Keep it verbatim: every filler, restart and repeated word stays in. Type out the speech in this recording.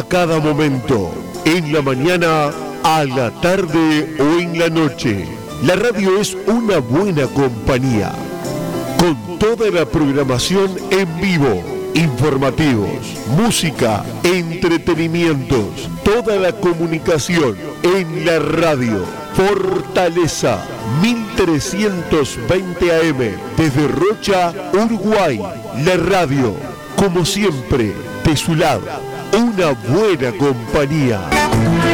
cada momento, en la mañana, a la tarde o en la noche. La radio es una buena compañía, con toda la programación en vivo, informativos, música, entretenimientos, toda la comunicación en la radio. Fortaleza mil trescientos veinte A M desde Rocha, Uruguay. La radio, como siempre, de su lado, una buena compañía.